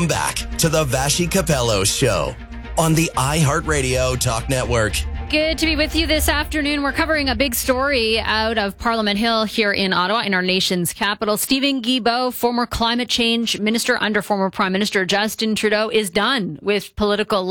Back to the Vashi Capello Show on the iHeartRadio Talk Network. Good to be with you this afternoon. We're covering a big story out of Parliament Hill here in Ottawa, in our nation's capital. Steven Guilbeault, former climate change minister under former Prime Minister Justin Trudeau, is done with political